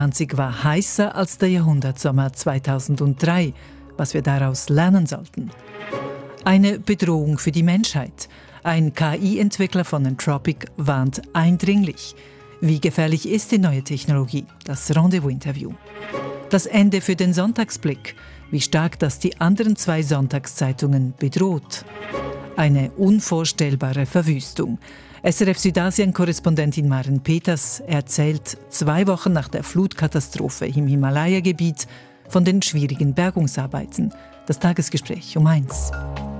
2020 war heißer als der Jahrhundertsommer 2003, was wir daraus lernen sollten. Eine Bedrohung für die Menschheit. Ein KI-Entwickler von Anthropic warnt eindringlich. Wie gefährlich ist die neue Technologie? Das Rendezvous-Interview. Das Ende für den Sonntagsblick. Wie stark das die anderen 2 Sonntagszeitungen bedroht. Eine unvorstellbare Verwüstung. SRF Südasien-Korrespondentin Maren Peters erzählt 2 Wochen nach der Flutkatastrophe im Himalaya-Gebiet von den schwierigen Bergungsarbeiten. Das Tagesgespräch um 1.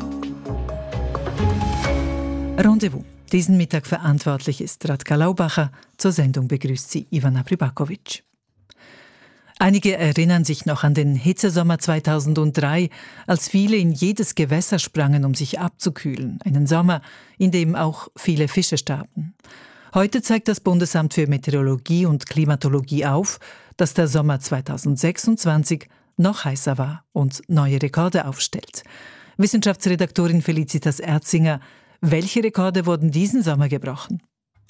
Rendezvous. Diesen Mittag verantwortlich ist Radka Laubacher. Zur Sendung begrüßt sie Ivana Pribakovic. Einige erinnern sich noch an den Hitzesommer 2003, als viele in jedes Gewässer sprangen, um sich abzukühlen. Einen Sommer, in dem auch viele Fische starben. Heute zeigt das Bundesamt für Meteorologie und Klimatologie auf, dass der Sommer 2026 noch heißer war und neue Rekorde aufstellt. Wissenschaftsredaktorin Felicitas Erzinger: Welche Rekorde wurden diesen Sommer gebrochen?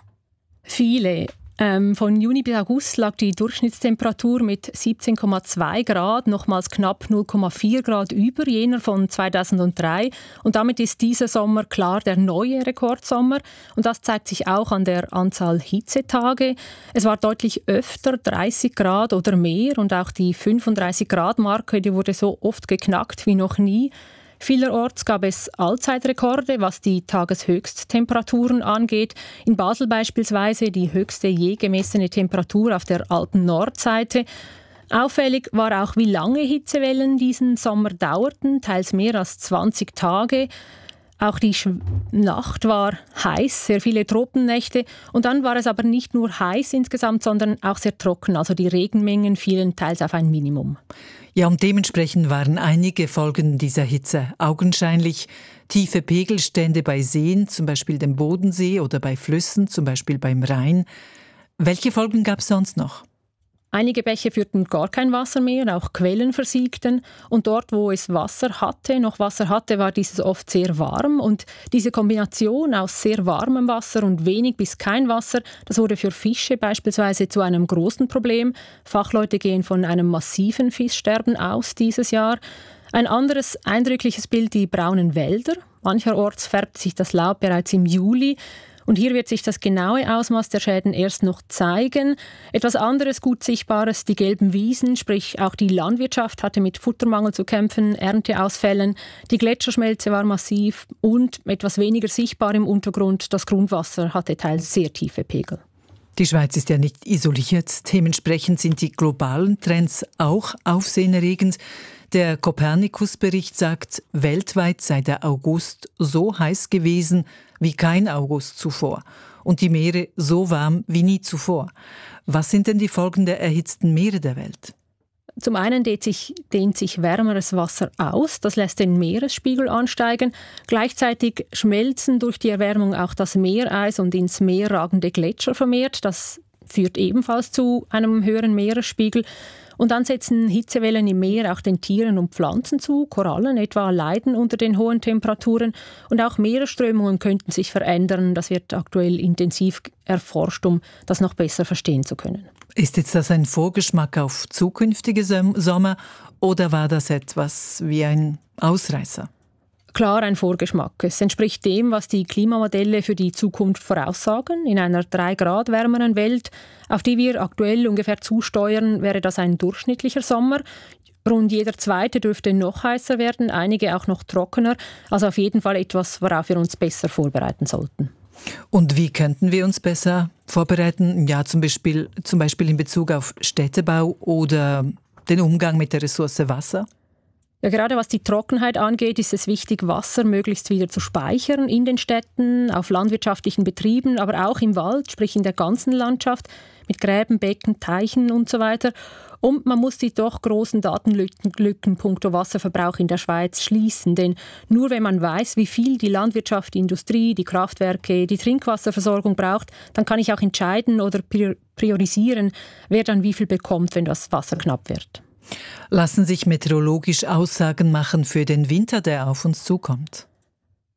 Viele. Von Juni bis August lag die Durchschnittstemperatur mit 17,2 Grad nochmals knapp 0,4 Grad über jener von 2003. Und damit ist dieser Sommer klar der neue Rekordsommer. Und das zeigt sich auch an der Anzahl Hitzetage. Es war deutlich öfter 30 Grad oder mehr. Und auch die 35-Grad-Marke, die wurde so oft geknackt wie noch nie. Vielerorts gab es Allzeitrekorde, was die Tageshöchsttemperaturen angeht. In Basel beispielsweise die höchste je gemessene Temperatur auf der alten Nordseite. Auffällig war auch, wie lange Hitzewellen diesen Sommer dauerten, teils mehr als 20 Tage. Auch die Nacht war heiß, sehr viele Tropennächte. Und dann war es aber nicht nur heiß insgesamt, sondern auch sehr trocken. Also die Regenmengen fielen teils auf ein Minimum. Ja, und dementsprechend waren einige Folgen dieser Hitze augenscheinlich. Tiefe Pegelstände bei Seen, zum Beispiel dem Bodensee, oder bei Flüssen, zum Beispiel beim Rhein. Welche Folgen gab es sonst noch? Einige Bäche führten gar kein Wasser mehr, auch Quellen versiegten. Und dort, wo es noch Wasser hatte, war dieses oft sehr warm. Und diese Kombination aus sehr warmem Wasser und wenig bis kein Wasser, das wurde für Fische beispielsweise zu einem großen Problem. Fachleute gehen von einem massiven Fischsterben aus dieses Jahr. Ein anderes eindrückliches Bild, die braunen Wälder. Mancherorts färbt sich das Laub bereits im Juli. Und hier wird sich das genaue Ausmaß der Schäden erst noch zeigen. Etwas anderes gut Sichtbares, die gelben Wiesen, sprich auch die Landwirtschaft hatte mit Futtermangel zu kämpfen, Ernteausfällen. Die Gletscherschmelze war massiv und etwas weniger sichtbar im Untergrund. Das Grundwasser hatte teils sehr tiefe Pegel. Die Schweiz ist ja nicht isoliert. Dementsprechend sind die globalen Trends auch aufsehenerregend. Der Copernicus-Bericht sagt, weltweit sei der August so heiß gewesen wie kein August zuvor und die Meere so warm wie nie zuvor. Was sind denn die Folgen der erhitzten Meere der Welt? Zum einen dehnt sich wärmeres Wasser aus, das lässt den Meeresspiegel ansteigen. Gleichzeitig schmelzen durch die Erwärmung auch das Meereis und ins Meer ragende Gletscher vermehrt. Das führt ebenfalls zu einem höheren Meeresspiegel. Und dann setzen Hitzewellen im Meer auch den Tieren und Pflanzen zu. Korallen etwa leiden unter den hohen Temperaturen. Und auch Meeresströmungen könnten sich verändern. Das wird aktuell intensiv erforscht, um das noch besser verstehen zu können. Ist jetzt das ein Vorgeschmack auf zukünftige Sommer oder war das etwas wie ein Ausreißer? Klar ein Vorgeschmack. Es entspricht dem, was die Klimamodelle für die Zukunft voraussagen. In einer 3 Grad wärmeren Welt, auf die wir aktuell ungefähr zusteuern, wäre das ein durchschnittlicher Sommer. Rund jeder zweite dürfte noch heißer werden, einige auch noch trockener. Also auf jeden Fall etwas, worauf wir uns besser vorbereiten sollten. Und wie könnten wir uns besser vorbereiten? Ja, zum Beispiel in Bezug auf Städtebau oder den Umgang mit der Ressource Wasser? Ja, gerade was die Trockenheit angeht, ist es wichtig, Wasser möglichst wieder zu speichern in den Städten, auf landwirtschaftlichen Betrieben, aber auch im Wald, sprich in der ganzen Landschaft, mit Gräben, Becken, Teichen und so weiter. Und man muss die doch großen Datenlücken punkto Wasserverbrauch in der Schweiz schließen. Denn nur wenn man weiß, wie viel die Landwirtschaft, die Industrie, die Kraftwerke, die Trinkwasserversorgung braucht, dann kann ich auch entscheiden oder priorisieren, wer dann wie viel bekommt, wenn das Wasser knapp wird. Lassen sich meteorologisch Aussagen machen für den Winter, der auf uns zukommt?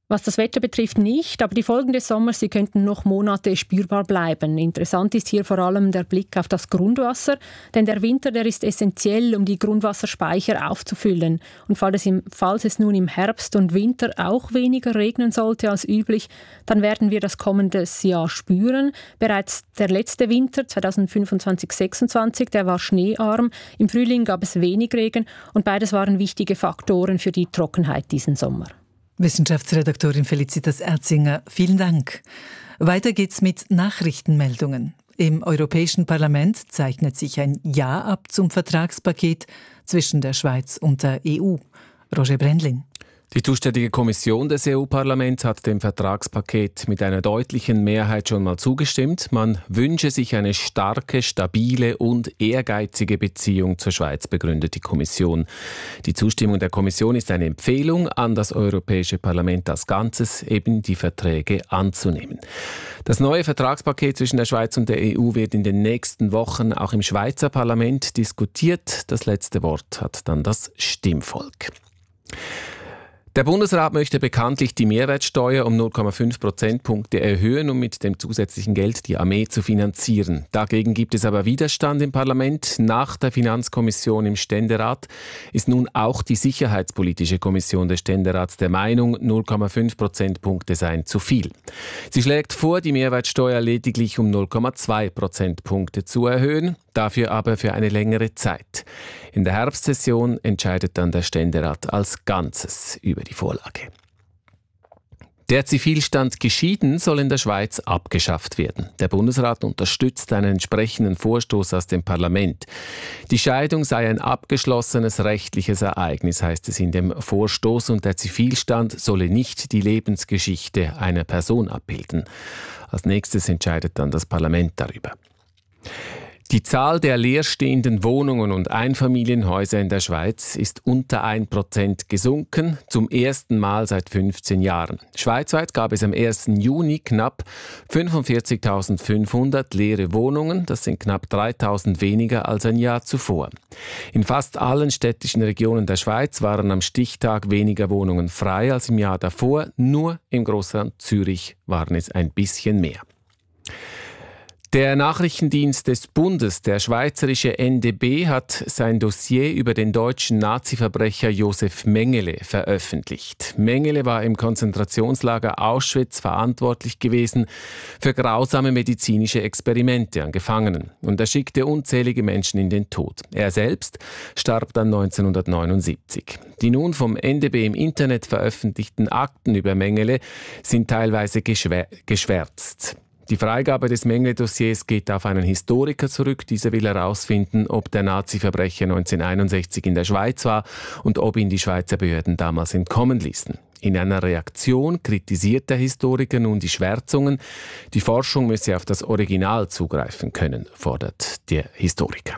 Was das Wetter betrifft nicht, aber die Folgen des Sommers, sie könnten noch Monate spürbar bleiben. Interessant ist hier vor allem der Blick auf das Grundwasser, denn der Winter, der ist essentiell, um die Grundwasserspeicher aufzufüllen. Und falls es nun im Herbst und Winter auch weniger regnen sollte als üblich, dann werden wir das kommende Jahr spüren. Bereits der letzte Winter, 2025/26, der war schneearm. Im Frühling gab es wenig Regen und beides waren wichtige Faktoren für die Trockenheit diesen Sommer. Wissenschaftsredaktorin Felicitas Erzinger, vielen Dank. Weiter geht's mit Nachrichtenmeldungen. Im Europäischen Parlament zeichnet sich ein Ja ab zum Vertragspaket zwischen der Schweiz und der EU. Roger Brändling. Die zuständige Kommission des EU-Parlaments hat dem Vertragspaket mit einer deutlichen Mehrheit schon mal zugestimmt. Man wünsche sich eine starke, stabile und ehrgeizige Beziehung zur Schweiz, begründet die Kommission. Die Zustimmung der Kommission ist eine Empfehlung an das Europäische Parlament als Ganzes, eben die Verträge anzunehmen. Das neue Vertragspaket zwischen der Schweiz und der EU wird in den nächsten Wochen auch im Schweizer Parlament diskutiert. Das letzte Wort hat dann das Stimmvolk. Der Bundesrat möchte bekanntlich die Mehrwertsteuer um 0,5 Prozentpunkte erhöhen, um mit dem zusätzlichen Geld die Armee zu finanzieren. Dagegen gibt es aber Widerstand im Parlament. Nach der Finanzkommission im Ständerat ist nun auch die Sicherheitspolitische Kommission des Ständerats der Meinung, 0,5 Prozentpunkte seien zu viel. Sie schlägt vor, die Mehrwertsteuer lediglich um 0,2 Prozentpunkte zu erhöhen, dafür aber für eine längere Zeit. In der Herbstsession entscheidet dann der Ständerat als Ganzes über die Vorlage. Der Zivilstand geschieden soll in der Schweiz abgeschafft werden. Der Bundesrat unterstützt einen entsprechenden Vorstoß aus dem Parlament. Die Scheidung sei ein abgeschlossenes rechtliches Ereignis, heißt es in dem Vorstoß, und der Zivilstand solle nicht die Lebensgeschichte einer Person abbilden. Als nächstes entscheidet dann das Parlament darüber. Die Zahl der leerstehenden Wohnungen und Einfamilienhäuser in der Schweiz ist unter 1% gesunken, zum ersten Mal seit 15 Jahren. Schweizweit gab es am 1. Juni knapp 45.500 leere Wohnungen, das sind knapp 3.000 weniger als ein Jahr zuvor. In fast allen städtischen Regionen der Schweiz waren am Stichtag weniger Wohnungen frei als im Jahr davor, nur im Grossraum Zürich waren es ein bisschen mehr. Der Nachrichtendienst des Bundes, der schweizerische NDB, hat sein Dossier über den deutschen Nazi-Verbrecher Josef Mengele veröffentlicht. Mengele war im Konzentrationslager Auschwitz verantwortlich gewesen für grausame medizinische Experimente an Gefangenen. Und er schickte unzählige Menschen in den Tod. Er selbst starb dann 1979. Die nun vom NDB im Internet veröffentlichten Akten über Mengele sind teilweise geschwärzt. Die Freigabe des Mengele-Dossiers geht auf einen Historiker zurück. Dieser will herausfinden, ob der Nazi-Verbrecher 1961 in der Schweiz war und ob ihn die Schweizer Behörden damals entkommen ließen. In einer Reaktion kritisiert der Historiker nun die Schwärzungen. Die Forschung müsse auf das Original zugreifen können, fordert der Historiker.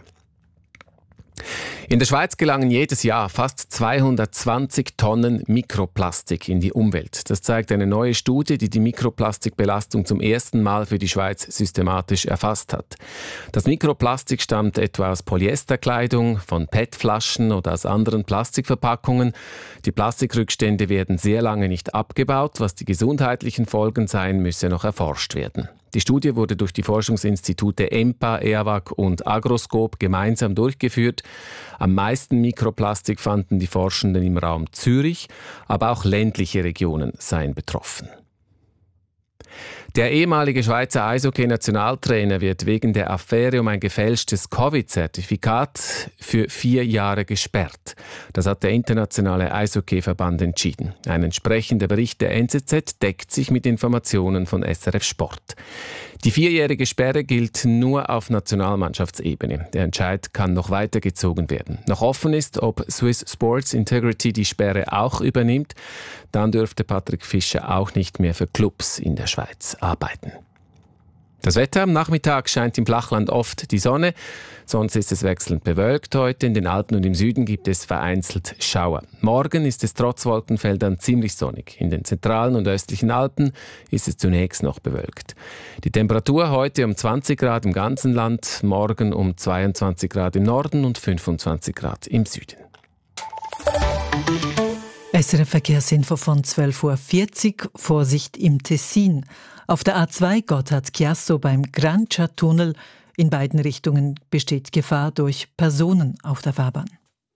In der Schweiz gelangen jedes Jahr fast 220 Tonnen Mikroplastik in die Umwelt. Das zeigt eine neue Studie, die die Mikroplastikbelastung zum ersten Mal für die Schweiz systematisch erfasst hat. Das Mikroplastik stammt etwa aus Polyesterkleidung, von PET-Flaschen oder aus anderen Plastikverpackungen. Die Plastikrückstände werden sehr lange nicht abgebaut. Was die gesundheitlichen Folgen seien, müsse noch erforscht werden. Die Studie wurde durch die Forschungsinstitute EMPA, EAWAG und Agroscope gemeinsam durchgeführt. Am meisten Mikroplastik fanden die Forschenden im Raum Zürich, aber auch ländliche Regionen seien betroffen. Der ehemalige Schweizer Eishockey-Nationaltrainer wird wegen der Affäre um ein gefälschtes Covid-Zertifikat für 4 Jahre gesperrt. Das hat der internationale Eishockey-Verband entschieden. Ein entsprechender Bericht der NZZ deckt sich mit Informationen von SRF Sport. Die 4-jährige Sperre gilt nur auf Nationalmannschaftsebene. Der Entscheid kann noch weitergezogen werden. Noch offen ist, ob Swiss Sports Integrity die Sperre auch übernimmt. Dann dürfte Patrick Fischer auch nicht mehr für Clubs in der Schweiz arbeiten. Das Wetter: am Nachmittag scheint im Flachland oft die Sonne, sonst ist es wechselnd bewölkt heute. In den Alpen und im Süden gibt es vereinzelt Schauer. Morgen ist es trotz Wolkenfeldern ziemlich sonnig. In den zentralen und östlichen Alpen ist es zunächst noch bewölkt. Die Temperatur heute um 20 Grad im ganzen Land, morgen um 22 Grad im Norden und 25 Grad im Süden. SRF Verkehrsinfo von 12:40 Uhr. Vorsicht im Tessin. Auf der A2 Gotthard-Chiasso beim Grancia-Tunnel in beiden Richtungen besteht Gefahr durch Personen auf der Fahrbahn.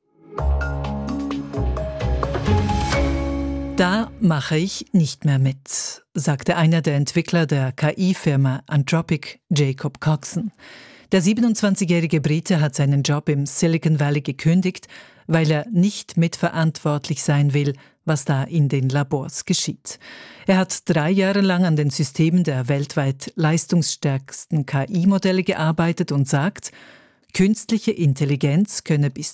Da mache ich nicht mehr mit, sagte einer der Entwickler der KI-Firma Anthropic, Jacob Coxon. Der 27-jährige Brite hat seinen Job im Silicon Valley gekündigt, weil er nicht mitverantwortlich sein will, was da in den Labors geschieht. Er hat 3 Jahre lang an den Systemen der weltweit leistungsstärksten KI-Modelle gearbeitet und sagt, künstliche Intelligenz könne bis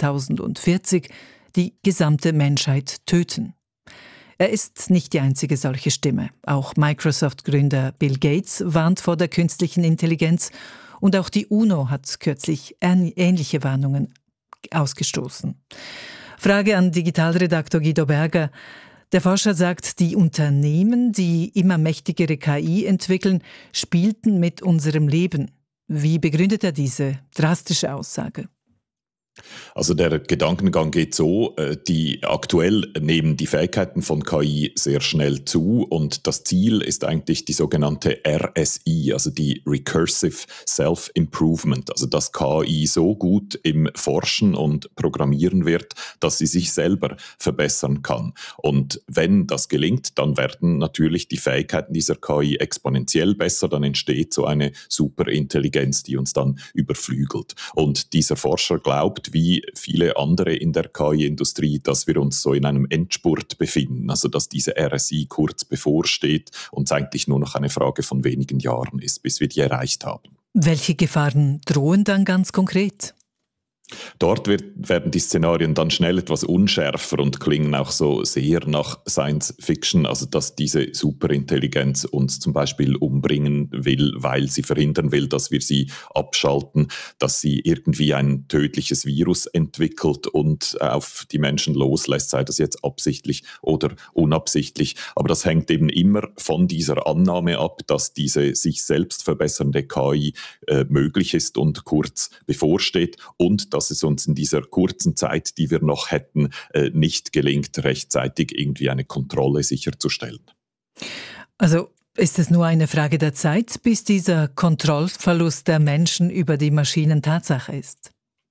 2040 die gesamte Menschheit töten. Er ist nicht die einzige solche Stimme. Auch Microsoft-Gründer Bill Gates warnt vor der künstlichen Intelligenz und auch die UNO hat kürzlich ähnliche Warnungen ausgestoßen. Frage an Digitalredaktor Guido Berger. Der Forscher sagt, die Unternehmen, die immer mächtigere KI entwickeln, spielten mit unserem Leben. Wie begründet er diese drastische Aussage? Also der Gedankengang geht so, die aktuell nehmen die Fähigkeiten von KI sehr schnell zu und das Ziel ist eigentlich die sogenannte RSI, also die Recursive Self-Improvement, also dass KI so gut im Forschen und Programmieren wird, dass sie sich selber verbessern kann. Und wenn das gelingt, dann werden natürlich die Fähigkeiten dieser KI exponentiell besser, dann entsteht so eine Superintelligenz, die uns dann überflügelt. Und dieser Forscher glaubt, wie viele andere in der KI-Industrie, dass wir uns so in einem Endspurt befinden, also dass diese RSI kurz bevorsteht und es eigentlich nur noch eine Frage von wenigen Jahren ist, bis wir die erreicht haben. Welche Gefahren drohen dann ganz konkret? Dort werden die Szenarien dann schnell etwas unschärfer und klingen auch so sehr nach Science Fiction, also dass diese Superintelligenz uns zum Beispiel umbringen will, weil sie verhindern will, dass wir sie abschalten, dass sie irgendwie ein tödliches Virus entwickelt und auf die Menschen loslässt, sei das jetzt absichtlich oder unabsichtlich. Aber das hängt eben immer von dieser Annahme ab, dass diese sich selbst verbessernde KI möglich ist und kurz bevorsteht und dass es uns in dieser kurzen Zeit, die wir noch hätten, nicht gelingt, rechtzeitig irgendwie eine Kontrolle sicherzustellen. Also ist es nur eine Frage der Zeit, bis dieser Kontrollverlust der Menschen über die Maschinen Tatsache ist?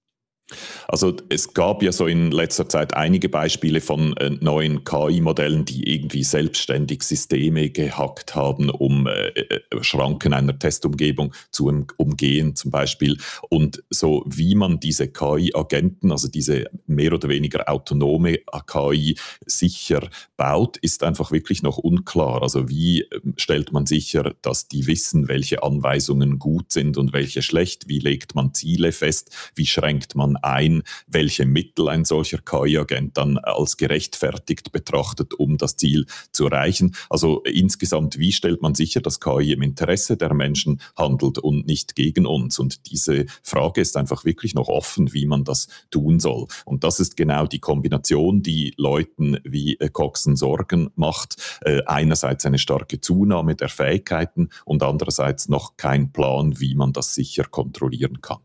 Also es gab ja so in letzter Zeit einige Beispiele von neuen KI-Modellen, die irgendwie selbstständig Systeme gehackt haben, um Schranken einer Testumgebung zu umgehen zum Beispiel. Und so wie man diese KI-Agenten, also diese mehr oder weniger autonome KI sicher baut, ist einfach wirklich noch unklar. Also wie stellt man sicher, dass die wissen, welche Anweisungen gut sind und welche schlecht? Wie legt man Ziele fest? Wie schränkt man ein, welche Mittel ein solcher KI-Agent dann als gerechtfertigt betrachtet, um das Ziel zu erreichen. Also insgesamt, wie stellt man sicher, dass KI im Interesse der Menschen handelt und nicht gegen uns? Und diese Frage ist einfach wirklich noch offen, wie man das tun soll. Und das ist genau die Kombination, die Leuten wie Coxon Sorgen macht. Einerseits eine starke Zunahme der Fähigkeiten und andererseits noch kein Plan, wie man das sicher kontrollieren kann.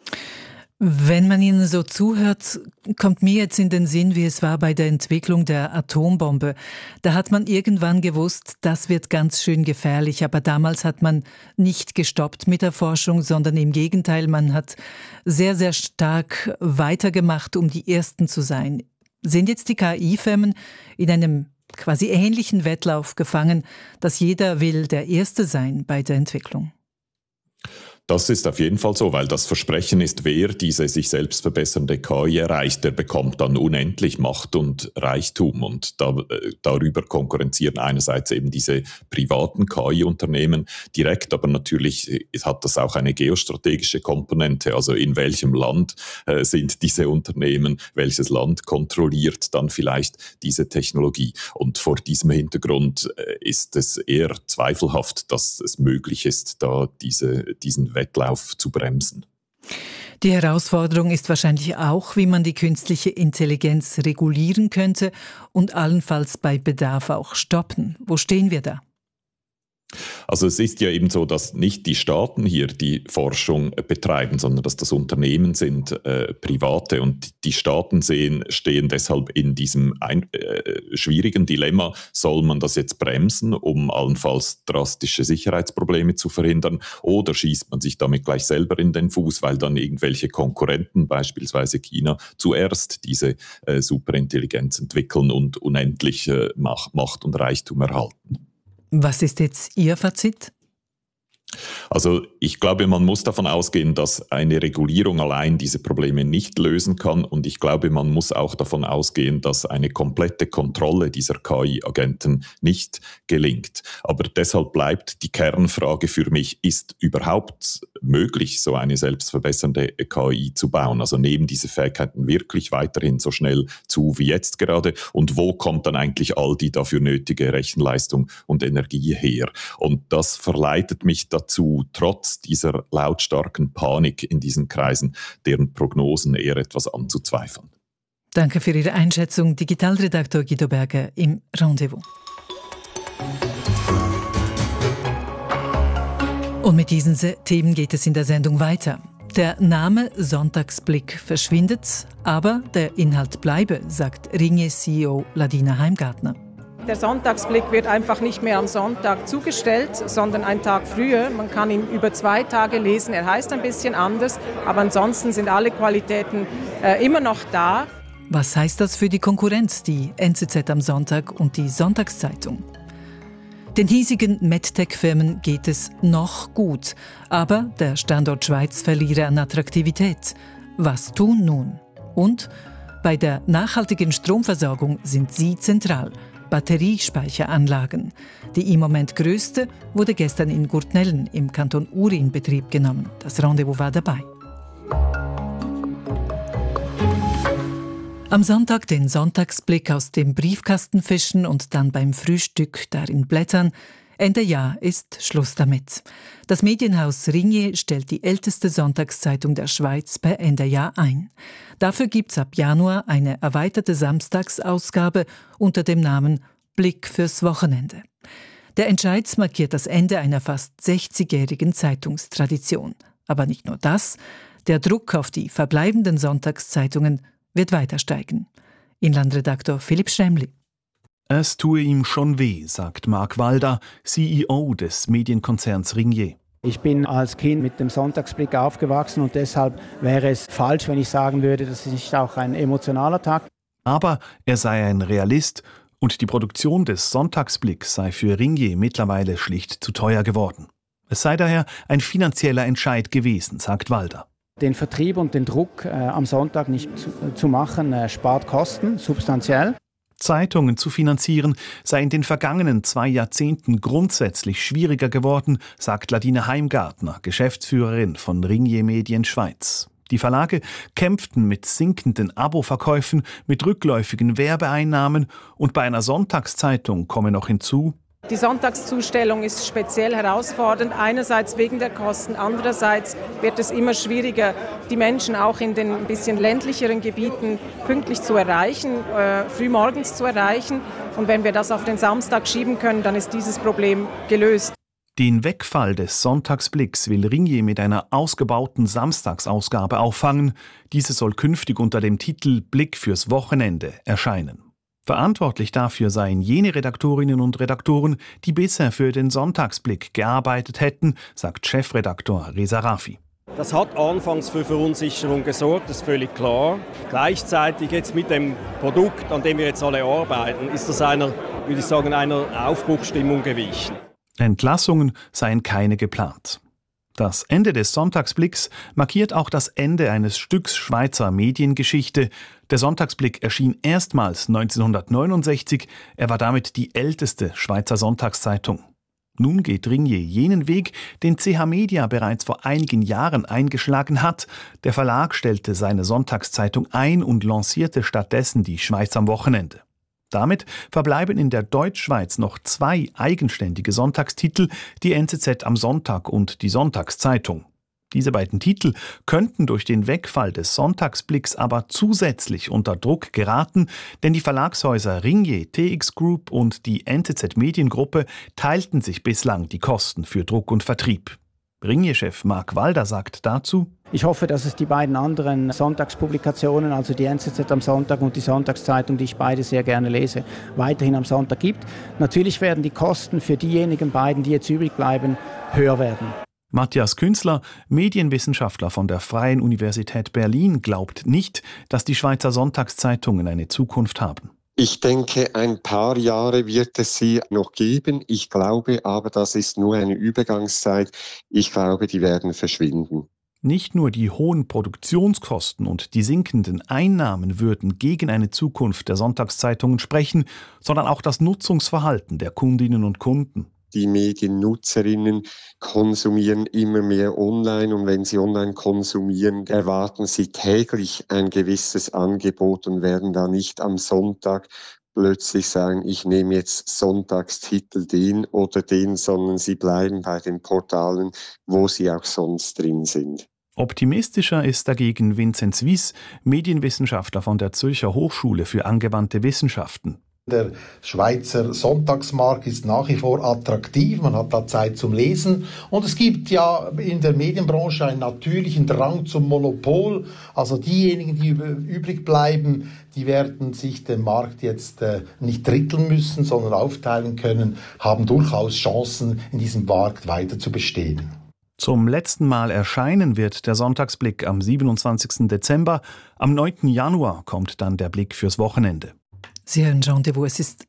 Wenn man Ihnen so zuhört, kommt mir jetzt in den Sinn, wie es war bei der Entwicklung der Atombombe. Da hat man irgendwann gewusst, das wird ganz schön gefährlich, aber damals hat man nicht gestoppt mit der Forschung, sondern im Gegenteil, man hat sehr, sehr stark weitergemacht, um die Ersten zu sein. Sind jetzt die KI-Firmen in einem quasi ähnlichen Wettlauf gefangen, dass jeder will der Erste sein bei der Entwicklung? Das ist auf jeden Fall so, weil das Versprechen ist, wer diese sich selbst verbessernde KI erreicht, der bekommt dann unendlich Macht und Reichtum. Und darüber konkurrenzieren einerseits eben diese privaten KI-Unternehmen direkt, aber natürlich hat das auch eine geostrategische Komponente. Also in welchem Land sind diese Unternehmen, welches Land kontrolliert dann vielleicht diese Technologie. Und vor diesem Hintergrund ist es eher zweifelhaft, dass es möglich ist, da diesen Wettlauf zu bremsen. Die Herausforderung ist wahrscheinlich auch, wie man die künstliche Intelligenz regulieren könnte und allenfalls bei Bedarf auch stoppen. Wo stehen wir da? Also es ist ja eben so, dass nicht die Staaten hier die Forschung betreiben, sondern dass das Unternehmen sind, private. Und die Staaten stehen deshalb in diesem schwierigen Dilemma, soll man das jetzt bremsen, um allenfalls drastische Sicherheitsprobleme zu verhindern, oder schießt man sich damit gleich selber in den Fuß, weil dann irgendwelche Konkurrenten, beispielsweise China, zuerst diese Superintelligenz entwickeln und unendlich Macht und Reichtum erhalten. Was ist jetzt Ihr Fazit? Also ich glaube, man muss davon ausgehen, dass eine Regulierung allein diese Probleme nicht lösen kann. Und ich glaube, man muss auch davon ausgehen, dass eine komplette Kontrolle dieser KI-Agenten nicht gelingt. Aber deshalb bleibt die Kernfrage für mich, ist überhaupt möglich, so eine selbstverbessernde KI zu bauen? Also nehmen diese Fähigkeiten wirklich weiterhin so schnell zu wie jetzt gerade? Und wo kommt dann eigentlich all die dafür nötige Rechenleistung und Energie her? Und das verleitet mich dazu, trotz dieser lautstarken Panik in diesen Kreisen, deren Prognosen eher etwas anzuzweifeln. Danke für Ihre Einschätzung, Digitalredaktor Guido Berger im Rendezvous. Und mit diesen Themen geht es in der Sendung weiter. Der Name Sonntagsblick verschwindet, aber der Inhalt bleibe, sagt Ringier-CEO Ladina Heimgartner. Der Sonntagsblick wird einfach nicht mehr am Sonntag zugestellt, sondern einen Tag früher. Man kann ihn über 2 Tage lesen. Er heißt ein bisschen anders, aber ansonsten sind alle Qualitäten immer noch da. Was heißt das für die Konkurrenz, die NZZ am Sonntag und die Sonntagszeitung? Den hiesigen MedTech-Firmen geht es noch gut, aber der Standort Schweiz verliere an Attraktivität. Was tun nun? Und bei der nachhaltigen Stromversorgung sind sie zentral. Batteriespeicheranlagen. Die im Moment größte wurde gestern in Gurtnellen im Kanton Uri in Betrieb genommen. Das Rendezvous war dabei. Am Sonntag den Sonntagsblick aus dem Briefkasten fischen und dann beim Frühstück darin blättern. Ende Jahr ist Schluss damit. Das Medienhaus Ringier stellt die älteste Sonntagszeitung der Schweiz per Ende Jahr ein. Dafür gibt es ab Januar eine erweiterte Samstagsausgabe unter dem Namen Blick fürs Wochenende. Der Entscheid markiert das Ende einer fast 60-jährigen Zeitungstradition. Aber nicht nur das, der Druck auf die verbleibenden Sonntagszeitungen wird weiter steigen. Inlandredaktor Philipp Schremli. Es tue ihm schon weh, sagt Marc Walda, CEO des Medienkonzerns Ringier. Ich bin als Kind mit dem Sonntagsblick aufgewachsen und deshalb wäre es falsch, wenn ich sagen würde, das ist nicht auch ein emotionaler Tag. Aber er sei ein Realist und die Produktion des Sonntagsblicks sei für Ringier mittlerweile schlicht zu teuer geworden. Es sei daher ein finanzieller Entscheid gewesen, sagt Walda. Den Vertrieb und den Druck am Sonntag nicht zu machen, spart Kosten, substanziell. Zeitungen zu finanzieren, sei in den vergangenen 2 Jahrzehnten grundsätzlich schwieriger geworden, sagt Ladina Heimgartner, Geschäftsführerin von Ringier Medien Schweiz. Die Verlage kämpften mit sinkenden Aboverkäufen, mit rückläufigen Werbeeinnahmen und bei einer Sonntagszeitung komme noch hinzu: Die Sonntagszustellung ist speziell herausfordernd, einerseits wegen der Kosten, andererseits wird es immer schwieriger, die Menschen auch in den ein bisschen ländlicheren Gebieten pünktlich zu erreichen, frühmorgens zu erreichen. Und wenn wir das auf den Samstag schieben können, dann ist dieses Problem gelöst. Den Wegfall des Sonntagsblicks will Ringier mit einer ausgebauten Samstagsausgabe auffangen. Diese soll künftig unter dem Titel Blick fürs Wochenende erscheinen. Verantwortlich dafür seien jene Redaktorinnen und Redaktoren, die bisher für den Sonntagsblick gearbeitet hätten, sagt Chefredaktor Reza Rafi. Das hat anfangs für Verunsicherung gesorgt, das ist völlig klar. Gleichzeitig jetzt mit dem Produkt, an dem wir jetzt alle arbeiten, ist das einer Aufbruchstimmung gewichen. Entlassungen seien keine geplant. Das Ende des Sonntagsblicks markiert auch das Ende eines Stücks Schweizer Mediengeschichte. Der Sonntagsblick erschien erstmals 1969. Er war damit die älteste Schweizer Sonntagszeitung. Nun geht Ringier jenen Weg, den CH Media bereits vor einigen Jahren eingeschlagen hat. Der Verlag stellte seine Sonntagszeitung ein und lancierte stattdessen die Schweiz am Wochenende. Damit verbleiben in der Deutschschweiz noch 2 eigenständige Sonntagstitel, die NZZ am Sonntag und die Sonntagszeitung. Diese beiden Titel könnten durch den Wegfall des Sonntagsblicks aber zusätzlich unter Druck geraten, denn die Verlagshäuser Ringier, TX Group und die NZZ Mediengruppe teilten sich bislang die Kosten für Druck und Vertrieb. Ringier-Chef Mark Walder sagt dazu: Ich hoffe, dass es die beiden anderen Sonntagspublikationen, also die NZZ am Sonntag und die Sonntagszeitung, die ich beide sehr gerne lese, weiterhin am Sonntag gibt. Natürlich werden die Kosten für diejenigen beiden, die jetzt übrig bleiben, höher werden. Matthias Künzler, Medienwissenschaftler von der Freien Universität Berlin, glaubt nicht, dass die Schweizer Sonntagszeitungen eine Zukunft haben. Ich denke, ein paar Jahre wird es sie noch geben. Ich glaube aber, das ist nur eine Übergangszeit. Ich glaube, die werden verschwinden. Nicht nur die hohen Produktionskosten und die sinkenden Einnahmen würden gegen eine Zukunft der Sonntagszeitungen sprechen, sondern auch das Nutzungsverhalten der Kundinnen und Kunden. Die Mediennutzerinnen konsumieren immer mehr online und wenn sie online konsumieren, erwarten sie täglich ein gewisses Angebot und werden da nicht am Sonntag plötzlich sagen, ich nehme jetzt Sonntagstitel den oder den, sondern sie bleiben bei den Portalen, wo sie auch sonst drin sind. Optimistischer ist dagegen Vinzenz Wyss, Medienwissenschaftler von der Zürcher Hochschule für angewandte Wissenschaften. Der Schweizer Sonntagsmarkt ist nach wie vor attraktiv, man hat da Zeit zum Lesen und es gibt ja in der Medienbranche einen natürlichen Drang zum Monopol. Also diejenigen, die übrig bleiben, die werden sich den Markt jetzt nicht dritteln müssen, sondern aufteilen können, haben durchaus Chancen, in diesem Markt weiter zu bestehen. Zum letzten Mal erscheinen wird der Sonntagsblick am 27. Dezember. Am 9. Januar kommt dann der Blick fürs Wochenende. Sie hören Rendezvous, es ist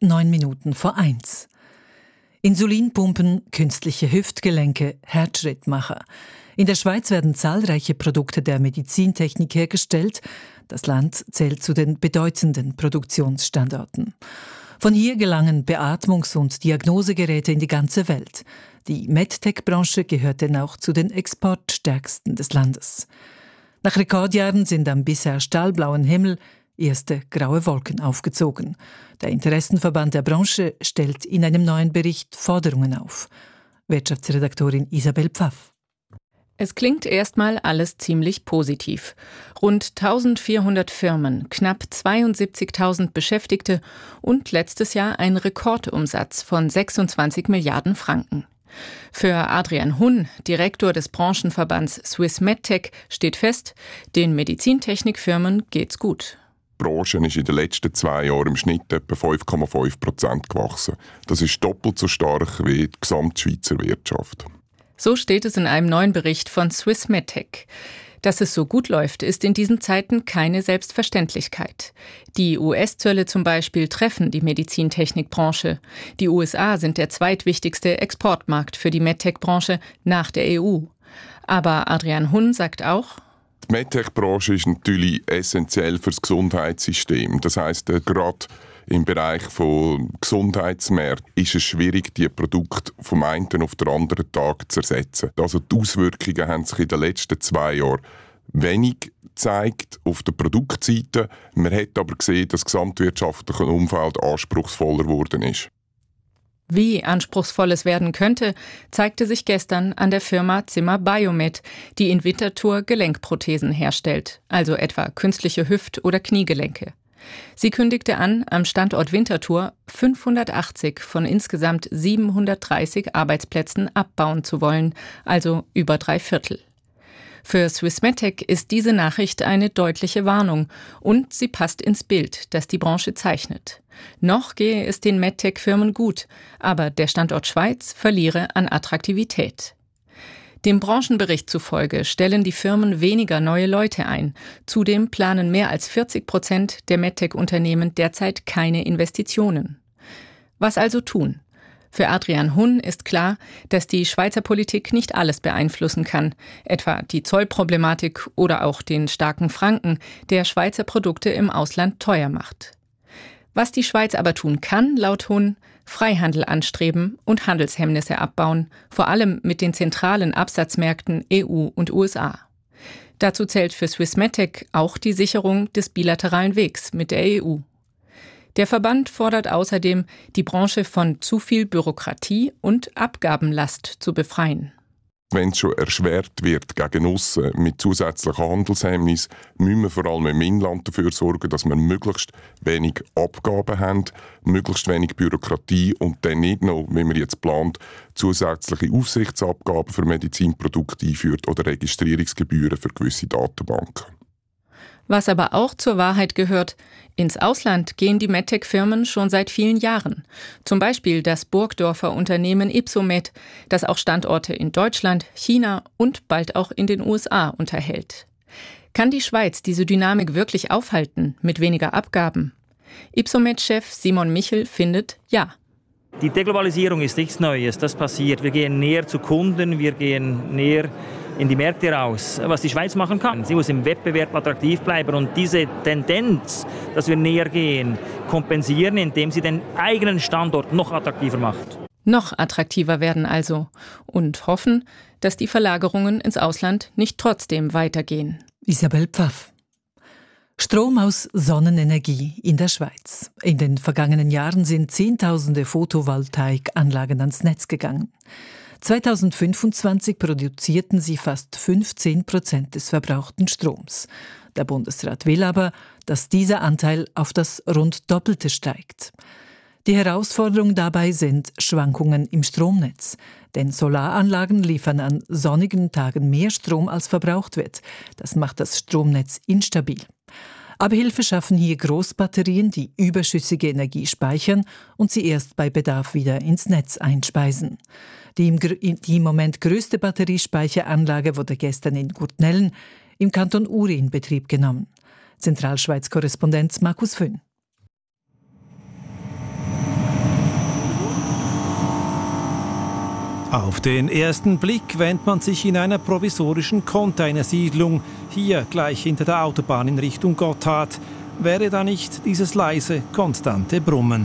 1:09. Insulinpumpen, künstliche Hüftgelenke, Herzschrittmacher. In der Schweiz werden zahlreiche Produkte der Medizintechnik hergestellt. Das Land zählt zu den bedeutenden Produktionsstandorten. Von hier gelangen Beatmungs- und Diagnosegeräte in die ganze Welt. Die MedTech-Branche gehört denn auch zu den exportstärksten des Landes. Nach Rekordjahren sind am bisher stahlblauen Himmel erste graue Wolken aufgezogen. Der Interessenverband der Branche stellt in einem neuen Bericht Forderungen auf. Wirtschaftsredaktorin Isabel Pfaff. Es klingt erstmal alles ziemlich positiv. Rund 1400 Firmen, knapp 72.000 Beschäftigte und letztes Jahr ein Rekordumsatz von 26 Milliarden Franken. Für Adrian Hunn, Direktor des Branchenverbands Swiss MedTech, steht fest, den Medizintechnikfirmen geht's gut. Die Branche ist in den letzten 2 Jahren im Schnitt etwa 5,5% gewachsen. Das ist doppelt so stark wie die Gesamtschweizer Wirtschaft. So steht es in einem neuen Bericht von Swiss MedTech. Dass es so gut läuft, ist in diesen Zeiten keine Selbstverständlichkeit. Die US-Zölle zum Beispiel treffen die Medizintechnikbranche. Die USA sind der zweitwichtigste Exportmarkt für die MedTech-Branche nach der EU. Aber Adrian Hunn sagt auch: Die MedTech-Branche ist natürlich essentiell für das Gesundheitssystem. Das heisst, gerade im Bereich von Gesundheitsmärkten ist es schwierig, die Produkte vom einen auf den anderen Tag zu ersetzen. Also die Auswirkungen haben sich in den letzten 2 Jahren wenig gezeigt auf der Produktseite. Man hat aber gesehen, dass das gesamtwirtschaftliche Umfeld anspruchsvoller geworden ist. Wie anspruchsvoll es werden könnte, zeigte sich gestern an der Firma Zimmer Biomed, die in Winterthur Gelenkprothesen herstellt, also etwa künstliche Hüft- oder Kniegelenke. Sie kündigte an, am Standort Winterthur 580 von insgesamt 730 Arbeitsplätzen abbauen zu wollen, also über 3/4. Für Swiss MedTech ist diese Nachricht eine deutliche Warnung und sie passt ins Bild, das die Branche zeichnet. Noch gehe es den MedTech-Firmen gut, aber der Standort Schweiz verliere an Attraktivität. Dem Branchenbericht zufolge stellen die Firmen weniger neue Leute ein. Zudem planen mehr als 40% der MedTech-Unternehmen derzeit keine Investitionen. Was also tun? Für Adrian Hunn ist klar, dass die Schweizer Politik nicht alles beeinflussen kann, etwa die Zollproblematik oder auch den starken Franken, der Schweizer Produkte im Ausland teuer macht. Was die Schweiz aber tun kann, laut Hunn: Freihandel anstreben und Handelshemmnisse abbauen, vor allem mit den zentralen Absatzmärkten EU und USA. Dazu zählt für Swiss MedTech auch die Sicherung des bilateralen Wegs mit der EU. Der Verband fordert außerdem, die Branche von zu viel Bürokratie und Abgabenlast zu befreien. wenn es schon erschwert wird gegen aussen mit zusätzlichen Handelshemmnissen, müssen wir vor allem im Inland dafür sorgen, dass wir möglichst wenig Abgaben haben, möglichst wenig Bürokratie und dann nicht noch, wie man jetzt plant, zusätzliche Aufsichtsabgaben für Medizinprodukte einführt oder Registrierungsgebühren für gewisse Datenbanken. Was aber auch zur Wahrheit gehört, ins Ausland gehen die MedTech-Firmen schon seit vielen Jahren. Zum Beispiel das Burgdorfer Unternehmen Ypsomed, das auch Standorte in Deutschland, China und bald auch in den USA unterhält. Kann die Schweiz diese Dynamik wirklich aufhalten, mit weniger Abgaben? Ypsomed-Chef Simon Michel findet ja. Die Deglobalisierung ist nichts Neues, das passiert. Wir gehen näher zu Kunden, wir gehen näher in die Märkte raus, was die Schweiz machen kann. Sie muss im Wettbewerb attraktiv bleiben und diese Tendenz, dass wir näher gehen, kompensieren, indem sie den eigenen Standort noch attraktiver macht. Noch attraktiver werden also und hoffen, dass die Verlagerungen ins Ausland nicht trotzdem weitergehen. Isabel Pfaff. Strom aus Sonnenenergie in der Schweiz. In den vergangenen Jahren sind Zehntausende Photovoltaikanlagen ans Netz gegangen. 2025 produzierten sie fast 15% des verbrauchten Stroms. Der Bundesrat will aber, dass dieser Anteil auf das rund Doppelte steigt. Die Herausforderung dabei sind Schwankungen im Stromnetz. Denn Solaranlagen liefern an sonnigen Tagen mehr Strom, als verbraucht wird. Das macht das Stromnetz instabil. Abhilfe schaffen hier Großbatterien, die überschüssige Energie speichern und sie erst bei Bedarf wieder ins Netz einspeisen. Die im Moment größte Batteriespeicheranlage wurde gestern in Gurtnellen im Kanton Uri in Betrieb genommen. Zentralschweiz-Korrespondent Markus Föhn. Auf den ersten Blick wähnt man sich in einer provisorischen Containersiedlung, hier gleich hinter der Autobahn in Richtung Gotthard. Wäre da nicht dieses leise, konstante Brummen?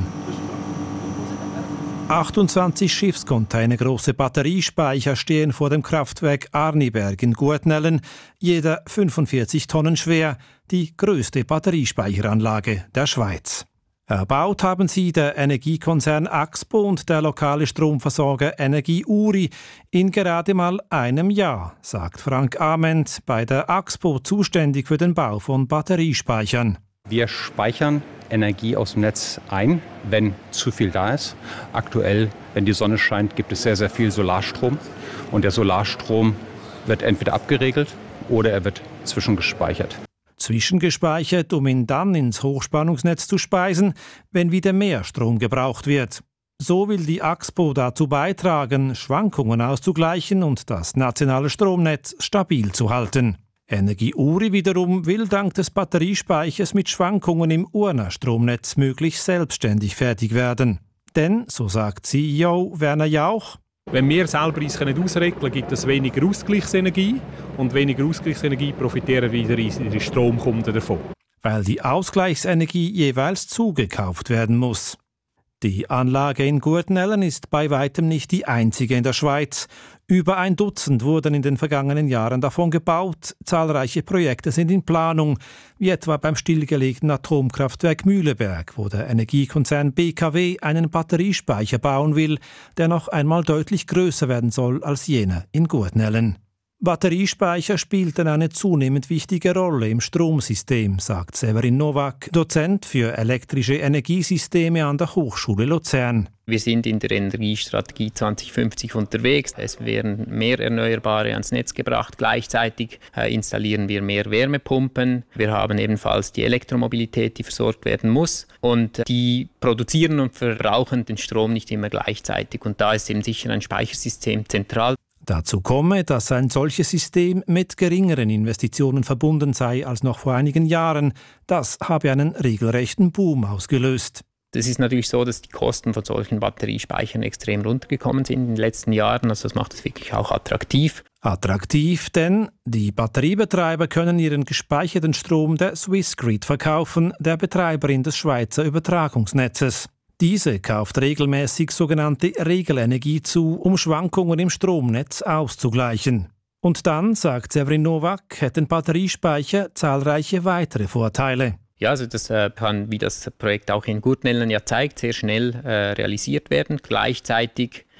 28 Schiffscontainer große Batteriespeicher stehen vor dem Kraftwerk Arniberg in Gurtnellen, jeder 45 Tonnen schwer, die größte Batteriespeicheranlage der Schweiz. Erbaut haben sie der Energiekonzern Axpo und der lokale Stromversorger Energie Uri in gerade mal einem Jahr, sagt Frank Ament, bei der Axpo zuständig für den Bau von Batteriespeichern. Wir speichern Energie aus dem Netz ein, wenn zu viel da ist. Aktuell, wenn die Sonne scheint, gibt es sehr, sehr viel Solarstrom. Und der Solarstrom wird entweder abgeregelt oder er wird zwischengespeichert. Zwischengespeichert, um ihn dann ins Hochspannungsnetz zu speisen, wenn wieder mehr Strom gebraucht wird. So will die Axpo dazu beitragen, Schwankungen auszugleichen und das nationale Stromnetz stabil zu halten. Energie Uri wiederum will dank des Batteriespeichers mit Schwankungen im Urner-Stromnetz möglichst selbstständig fertig werden. Denn, so sagt CEO Werner Jauch, wenn wir selber uns ausregeln können, gibt es weniger Ausgleichsenergie und weniger Ausgleichsenergie profitieren wieder die Stromkunden davon. Weil die Ausgleichsenergie jeweils zugekauft werden muss. Die Anlage in Gurtnellen ist bei weitem nicht die einzige in der Schweiz. Über 1 Dutzend wurden in den vergangenen Jahren davon gebaut. Zahlreiche Projekte sind in Planung, wie etwa beim stillgelegten Atomkraftwerk Mühleberg, wo der Energiekonzern BKW einen Batteriespeicher bauen will, der noch einmal deutlich größer werden soll als jener in Gurtnellen. Batteriespeicher spielten eine zunehmend wichtige Rolle im Stromsystem, sagt Severin Nowak, Dozent für elektrische Energiesysteme an der Hochschule Luzern. Wir sind in der Energiestrategie 2050 unterwegs. Es werden mehr Erneuerbare ans Netz gebracht. Gleichzeitig installieren wir mehr Wärmepumpen. Wir haben ebenfalls die Elektromobilität, die versorgt werden muss. Und die produzieren und verbrauchen den Strom nicht immer gleichzeitig. Und da ist eben sicher ein Speichersystem zentral. Dazu komme, dass ein solches System mit geringeren Investitionen verbunden sei als noch vor einigen Jahren. Das habe einen regelrechten Boom ausgelöst. Es ist natürlich so, dass die Kosten von solchen Batteriespeichern extrem runtergekommen sind in den letzten Jahren. Also das macht es wirklich auch attraktiv. Attraktiv, denn die Batteriebetreiber können ihren gespeicherten Strom der Swissgrid verkaufen, der Betreiberin des Schweizer Übertragungsnetzes. Diese kauft regelmäßig sogenannte Regelenergie zu, um Schwankungen im Stromnetz auszugleichen. Und dann, sagt Severin Nowak, hätten Batteriespeicher zahlreiche weitere Vorteile. Ja, also das kann, wie das Projekt auch in Gurtnellen ja zeigt, sehr schnell realisiert werden. Gleichzeitig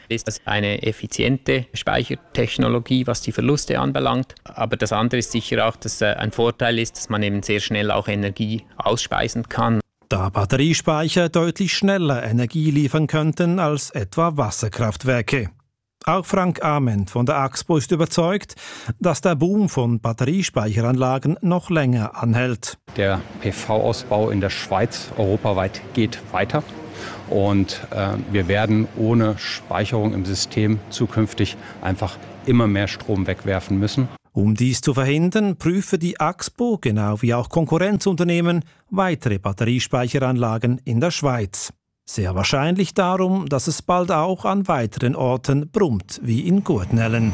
ist das eine effiziente Speichertechnologie, was die Verluste anbelangt. Aber das andere ist sicher auch, dass ein Vorteil ist, dass man eben sehr schnell auch Energie ausspeisen kann. Da Batteriespeicher deutlich schneller Energie liefern könnten als etwa Wasserkraftwerke. Auch Frank Ament von der AXPO ist überzeugt, dass der Boom von Batteriespeicheranlagen noch länger anhält. Der PV-Ausbau in der Schweiz europaweit geht weiter. Und wir werden ohne Speicherung im System zukünftig einfach immer mehr Strom wegwerfen müssen. Um dies zu verhindern, prüfe die AXPO, genau wie auch Konkurrenzunternehmen, weitere Batteriespeicheranlagen in der Schweiz. Sehr wahrscheinlich darum, dass es bald auch an weiteren Orten brummt, wie in Gurtnellen.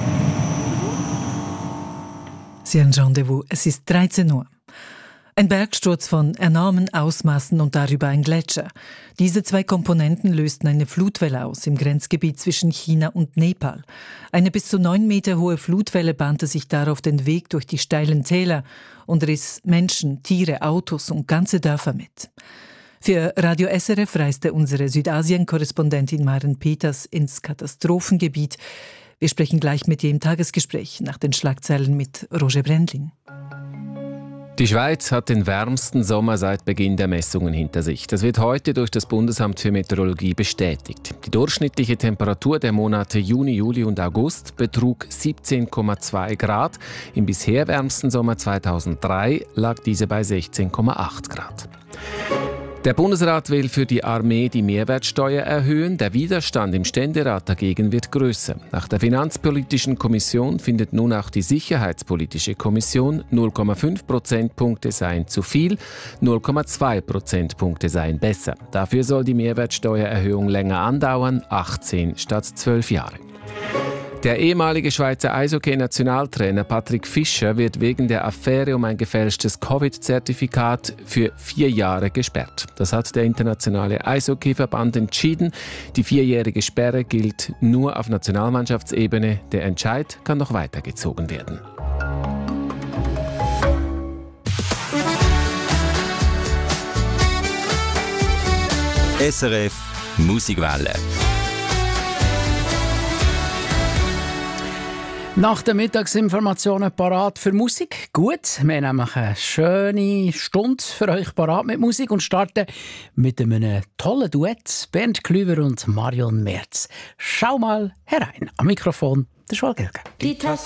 Sie haben Rendezvous, es ist 13 Uhr. Ein Bergsturz von enormen Ausmaßen und darüber ein Gletscher. Diese zwei Komponenten lösten eine Flutwelle aus im Grenzgebiet zwischen China und Nepal. Eine bis zu 9 Meter hohe Flutwelle bahnte sich darauf den Weg durch die steilen Täler und riss Menschen, Tiere, Autos und ganze Dörfer mit. Für Radio SRF reiste unsere Südasien-Korrespondentin Maren Peters ins Katastrophengebiet. Wir sprechen gleich mit ihr im Tagesgespräch nach den Schlagzeilen mit Roger Brendling. Die Schweiz hat den wärmsten Sommer seit Beginn der Messungen hinter sich. Das wird heute durch das Bundesamt für Meteorologie bestätigt. Die durchschnittliche Temperatur der Monate Juni, Juli und August betrug 17,2 Grad. Im bisher wärmsten Sommer 2003 lag diese bei 16,8 Grad. Der Bundesrat will für die Armee die Mehrwertsteuer erhöhen. Der Widerstand im Ständerat dagegen wird größer. Nach der Finanzpolitischen Kommission findet nun auch die Sicherheitspolitische Kommission, 0,5 Prozentpunkte seien zu viel, 0,2 Prozentpunkte seien besser. Dafür soll die Mehrwertsteuererhöhung länger andauern, 18 statt 12 Jahre. Der ehemalige Schweizer Eishockey-Nationaltrainer Patrick Fischer wird wegen der Affäre um ein gefälschtes Covid-Zertifikat für 4 Jahre gesperrt. Das hat der Internationale Eishockeyverband entschieden. Die 4-jährige Sperre gilt nur auf Nationalmannschaftsebene. Der Entscheid kann noch weitergezogen werden. SRF Musikwelle. Nach den Mittagsinformationen parat für Musik. Gut, wir haben nämlich eine schöne Stunde für euch parat mit Musik und starten mit einem tollen Duett. Bernd Klüver und Marion Merz. Schau mal herein. Am Mikrofon der Schwalgelke. Die Tasse